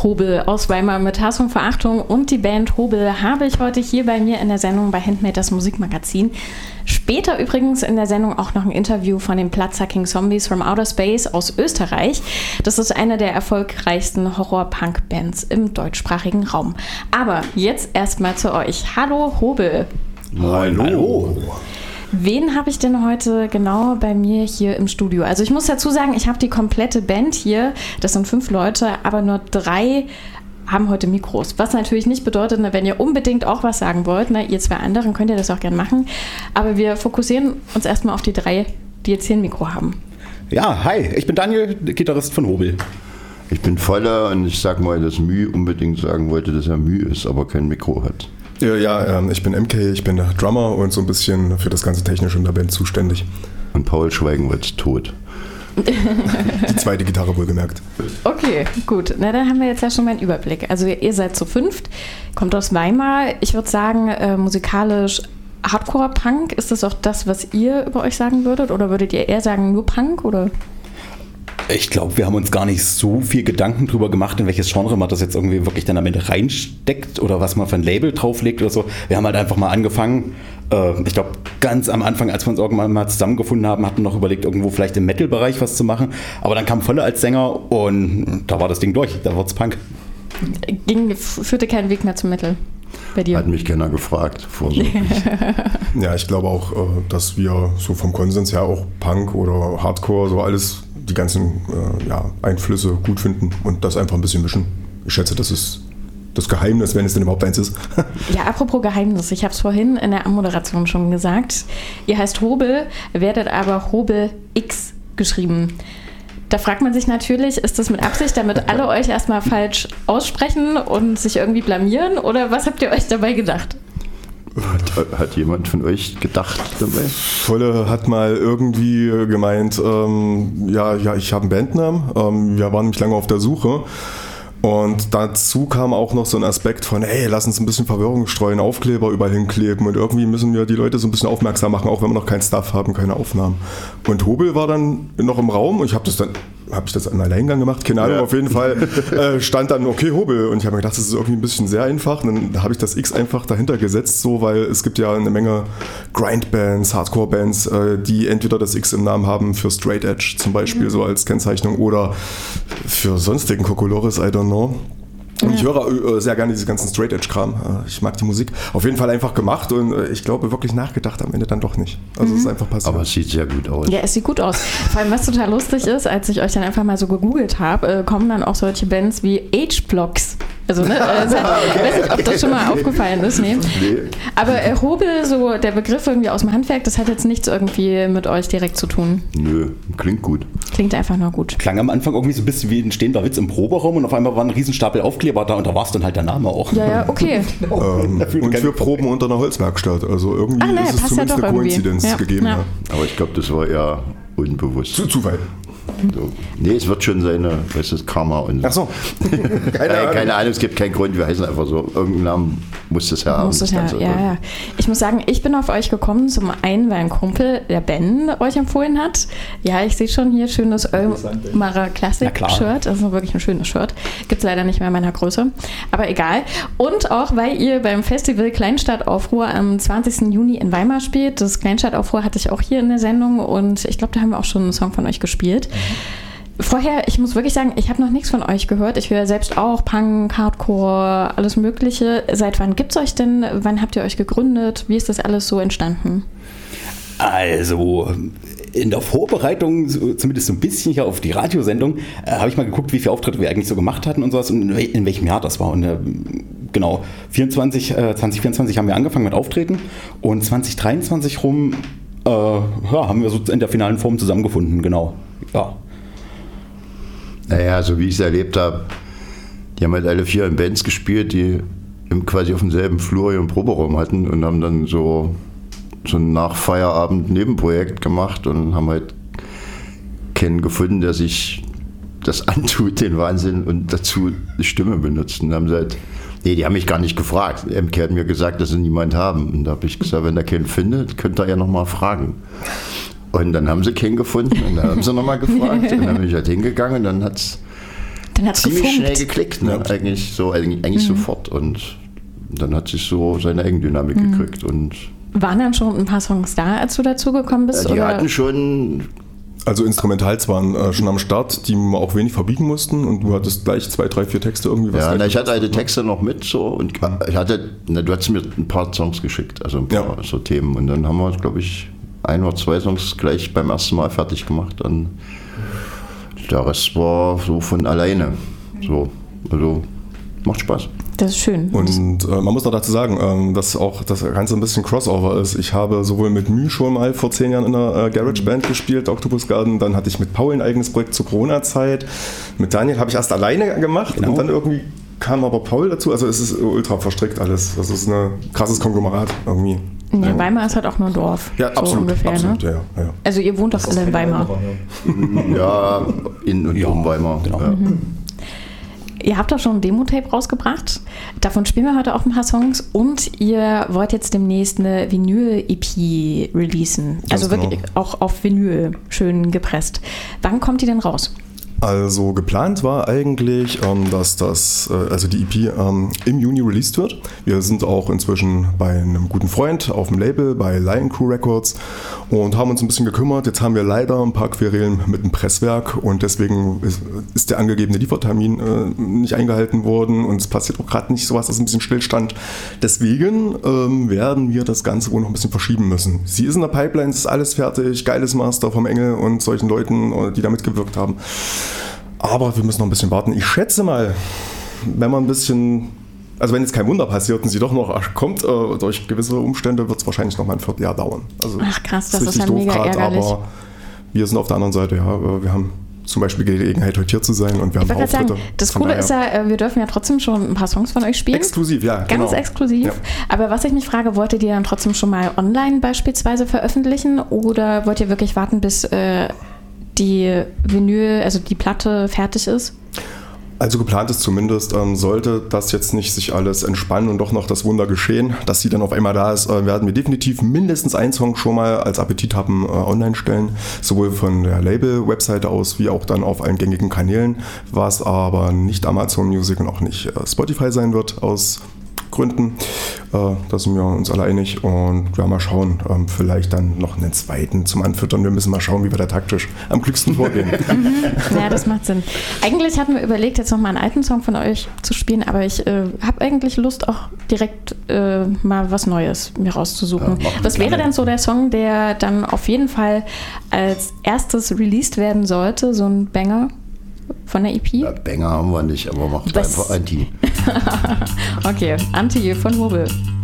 Hobel aus Weimar mit Hass und Verachtung und die Band Hobel habe ich heute hier bei mir in der Sendung bei Handmade, das Musikmagazin. Später übrigens in der Sendung auch noch ein Interview von den Bloodsucking Zombies from Outer Space aus Österreich. Das ist eine der erfolgreichsten Horror-Punk-Bands im deutschsprachigen Raum. Aber jetzt erstmal zu euch. Hallo Hobel. Hallo. Wen habe ich denn heute genau bei mir hier im Studio? Also ich muss dazu sagen, ich habe die komplette Band hier. Das sind 5 Leute, aber nur 3 haben heute Mikros. Was natürlich nicht bedeutet, wenn ihr unbedingt auch was sagen wollt, ihr 2 anderen könnt ihr das auch gerne machen. Aber wir fokussieren uns erstmal auf die 3, die jetzt hier ein Mikro haben. Ja, hi, ich bin Daniel, Gitarrist von Hobel. Ich bin Voller und ich sag mal, dass Müh unbedingt sagen wollte, dass er Müh ist, aber kein Mikro hat. Ja, ich bin MK, ich bin der Drummer und so ein bisschen für das ganze Technische in der Band zuständig. Und Paul Schweigenwald ist tot. Die zweite Gitarre wohlgemerkt. Okay, gut. Na, dann haben wir jetzt ja schon mal einen Überblick. Also ihr seid zu 5, kommt aus Weimar. Ich würde sagen, musikalisch Hardcore-Punk. Ist das auch das, was ihr über euch sagen würdet? Oder würdet ihr eher sagen, nur Punk? Oder? Ich glaube, wir haben uns gar nicht so viel Gedanken drüber gemacht, in welches Genre man das jetzt irgendwie wirklich dann am Ende reinsteckt oder was man für ein Label drauflegt oder so. Wir haben halt einfach mal angefangen. Ich glaube, ganz am Anfang, als wir uns irgendwann mal zusammengefunden haben, hatten wir noch überlegt, irgendwo vielleicht im Metal-Bereich was zu machen. Aber dann kam Voller als Sänger und da war das Ding durch. Da wurde es Punk. Führte keinen Weg mehr zum Metal bei dir? Hat mich keiner gefragt. Vorsorglich. Ja, ich glaube auch, dass wir so vom Konsens her auch Punk oder Hardcore, so alles, die ganzen Einflüsse gut finden und das einfach ein bisschen mischen. Ich schätze, das ist das Geheimnis, wenn es denn überhaupt eins ist. Ja, apropos Geheimnis, ich habe es vorhin in der Anmoderation schon gesagt. Ihr heißt Hobel, werdet aber Hobel X geschrieben. Da fragt man sich natürlich, ist das mit Absicht, damit alle euch erstmal falsch aussprechen und sich irgendwie blamieren? Oder was habt ihr euch dabei gedacht? Hat jemand von euch gedacht dabei? Volle hat mal irgendwie gemeint, ich habe einen Bandnamen. Wir waren nämlich lange auf der Suche. Und dazu kam auch noch so ein Aspekt von, hey, lass uns ein bisschen Verwirrung streuen, Aufkleber überall hinkleben und irgendwie müssen wir die Leute so ein bisschen aufmerksam machen, auch wenn wir noch keinen Stuff haben, keine Aufnahmen. Und Hobel war dann noch im Raum und ich habe das im Alleingang gemacht, keine Ahnung, auf jeden Fall stand dann, okay, Hobel. Und ich habe mir gedacht, das ist irgendwie ein bisschen sehr einfach. Und dann habe ich das X einfach dahinter gesetzt, so, weil es gibt ja eine Menge Grindbands, Hardcore-Bands, die entweder das X im Namen haben für Straight Edge zum Beispiel, so als Kennzeichnung, oder für sonstigen Kokolores, I don't know. Und ich höre sehr gerne diesen ganzen Straight-Edge-Kram. Ich mag die Musik. Auf jeden Fall einfach gemacht und ich glaube, wirklich nachgedacht am Ende dann doch nicht. Also es ist einfach passiert. Aber es sieht sehr gut aus. Ja, es sieht gut aus. Vor allem, was total lustig ist, als ich euch dann einfach mal so gegoogelt habe, kommen dann auch solche Bands wie H-Blocks. Also, ich weiß nicht, ob das schon mal aufgefallen ist. Nee. Aber Hobel, so der Begriff irgendwie aus dem Handwerk, das hat jetzt nichts irgendwie mit euch direkt zu tun. Nö, klingt gut. Klingt einfach nur gut. Klang am Anfang irgendwie so ein bisschen wie ein stehender Witz im Proberaum und auf einmal war ein Riesenstapel Aufkleber da und da war es dann halt der Name auch. Ja, okay. Und wir proben unter einer Holzwerkstatt. Also irgendwie ist es zumindest eine Koinzidenz gegeben. Ja. Aber ich glaube, das war eher unbewusst. Zufall. So. Nee, es wird schon seine, was ist Karma und so. Ach so. Keine Ahnung, es gibt keinen Grund, wir heißen einfach so. Irgendeinen Namen muss das ja haben. Ja. Ich muss sagen, ich bin auf euch gekommen, zum einen, weil ein Kumpel, der Ben, euch empfohlen hat. Ja, ich sehe schon hier schönes Ölmarer Classic-Shirt. Das ist wirklich ein schönes Shirt. Gibt es leider nicht mehr in meiner Größe. Aber egal. Und auch, weil ihr beim Festival Kleinstadtaufruhr am 20. Juni in Weimar spielt. Das Kleinstadtaufruhr hatte ich auch hier in der Sendung und ich glaube, da haben wir auch schon einen Song von euch gespielt. Vorher, ich muss wirklich sagen, ich habe noch nichts von euch gehört. Ich höre selbst auch Punk, Hardcore, alles Mögliche. Seit wann gibt es euch denn? Wann habt ihr euch gegründet? Wie ist das alles so entstanden? Also in der Vorbereitung, zumindest so ein bisschen hier auf die Radiosendung, habe ich mal geguckt, wie viele Auftritte wir eigentlich so gemacht hatten und sowas und in welchem Jahr das war. Und genau, 2024 haben wir angefangen mit Auftreten und 2023 rum haben wir so in der finalen Form zusammengefunden, genau. Ja. Naja, so wie ich es erlebt habe, die haben halt alle 4 in Bands gespielt, die quasi auf demselben Flur ihren Proberaum hatten und haben dann so ein Nach-Feierabend-Nebenprojekt gemacht und haben halt keinen gefunden, der sich das antut, den Wahnsinn, und dazu die Stimme benutzt. Und haben sie halt, die haben mich gar nicht gefragt. MK hat mir gesagt, dass sie niemand haben. Und da habe ich gesagt, wenn der keinen findet, könnt ihr ja nochmal fragen. Und dann haben sie keinen gefunden und dann haben sie nochmal gefragt und dann bin ich halt hingegangen und dann hat's Dann hat's ziemlich schnell geklickt, ne? Eigentlich sofort. Und dann hat sich so seine Eigendynamik gekriegt. Und waren dann schon ein paar Songs da, als du dazugekommen bist? Die hatten schon... Also Instrumentals waren schon am Start, die wir auch wenig verbiegen mussten und du hattest gleich 2, 3, 4 Texte irgendwie. Ich hatte alte Texte noch mit so und du hast mir ein paar Songs geschickt, also ein paar so Themen und dann haben wir, glaube ich, 1 oder 2 Songs gleich beim ersten Mal fertig gemacht. Dann der Rest war so von alleine. So, also macht Spaß. Das ist schön. Und man muss noch dazu sagen, dass auch das Ganze ein bisschen Crossover ist. Ich habe sowohl mit Müh schon mal vor 10 Jahren in einer Garage-Band gespielt, Octopus Garden, dann hatte ich mit Paul ein eigenes Projekt zur Corona-Zeit. Mit Daniel habe ich erst alleine gemacht und dann irgendwie kam aber Paul dazu. Also es ist ultra verstrickt alles. Das ist ein krasses Konglomerat irgendwie. Ja, Weimar ist halt auch nur ein Dorf. Ja, so absolut. Ungefähr, absolut ne? ja. Also ihr wohnt doch alle in Weimar. Ja, in und um Weimar. Genau. Ja. Ihr habt doch schon ein Demo-Tape rausgebracht. Davon spielen wir heute auch ein paar Songs. Und ihr wollt jetzt demnächst eine Vinyl-EP releasen. Also wirklich auch auf Vinyl schön gepresst. Wann kommt die denn raus? Also geplant war eigentlich, dass die EP im Juni released wird. Wir sind auch inzwischen bei einem guten Freund auf dem Label, bei Lion Crew Records und haben uns ein bisschen gekümmert. Jetzt haben wir leider ein paar Querelen mit dem Presswerk und deswegen ist der angegebene Liefertermin nicht eingehalten worden und es passiert auch gerade nicht sowas, das ist ein bisschen Stillstand. Deswegen werden wir das Ganze wohl noch ein bisschen verschieben müssen. Sie ist in der Pipeline, es ist alles fertig, geiles Master vom Engel und solchen Leuten, die da mitgewirkt haben. Aber wir müssen noch ein bisschen warten. Ich schätze mal, wenn jetzt kein Wunder passiert und sie doch noch kommt, durch gewisse Umstände, wird es wahrscheinlich noch mal ein Vierteljahr dauern. Also, ach krass, das ist ja mega ärgerlich. Aber wir sind auf der anderen Seite, wir haben zum Beispiel die Gelegenheit, heute hier zu sein und wir haben Auftritte. Sagen, das Coole ist ja, wir dürfen ja trotzdem schon ein paar Songs von euch spielen. Exklusiv, ja. Ganz exklusiv. Ja. Aber was ich mich frage, wollt ihr die dann trotzdem schon mal online beispielsweise veröffentlichen oder wollt ihr wirklich warten, bis die Vinyl, also die Platte fertig ist? Also geplant ist zumindest, sollte das jetzt nicht sich alles entspannen und doch noch das Wunder geschehen, dass sie dann auf einmal da ist, werden wir definitiv mindestens einen Song schon mal als Appetithappen online stellen, sowohl von der Label-Webseite aus wie auch dann auf allen gängigen Kanälen, was aber nicht Amazon Music und auch nicht Spotify sein wird aus Gründen. Da sind wir uns alle einig und ja, mal schauen, vielleicht dann noch einen zweiten zum Anfüttern. Wir müssen mal schauen, wie wir da taktisch am klügsten vorgehen. Ja, das macht Sinn. Eigentlich hatten wir überlegt, jetzt noch mal einen alten Song von euch zu spielen, aber ich habe eigentlich Lust, auch direkt mal was Neues mir rauszusuchen. Ja, was wäre denn so der Song, der dann auf jeden Fall als erstes released werden sollte, so ein Banger? Von der EP? Ja, Banger haben wir nicht, aber macht einfach Anti. Okay, Anti von Hobel.